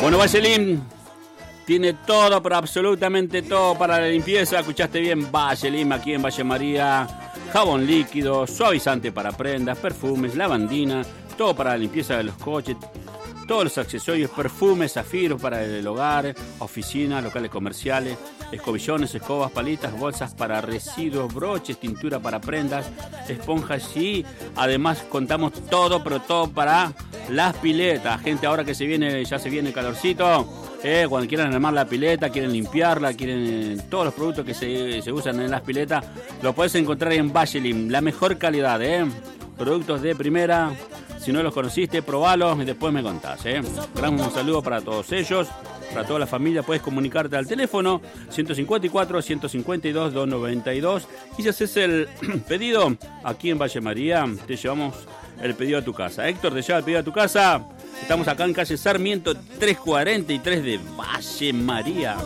Bueno, Vaseline tiene todo, pero absolutamente todo para la limpieza. Escuchaste bien, Vaseline aquí en Valle María. Jabón líquido, suavizante para prendas, perfumes, lavandina, todo para la limpieza de los coches. Todos los accesorios, perfumes, zafiros para el hogar, oficinas, locales comerciales, escobillones, escobas, palitas, bolsas para residuos, broches, tintura para prendas, esponjas y además contamos todo, pero todo para las piletas. Gente, ahora que ya se viene el calorcito, cuando quieran armar la pileta, quieren limpiarla, quieren todos los productos que se usan en las piletas, lo puedes encontrar en Vaseline, la mejor calidad, productos de primera. Si no los conociste, probalos y después me contás. Un saludo para todos ellos, para toda la familia. Puedes comunicarte al teléfono 154-152-292. Y si haces el pedido aquí en Valle María, te llevamos el pedido a tu casa. Héctor, te lleva el pedido a tu casa. Estamos acá en calle Sarmiento 343 de Valle María.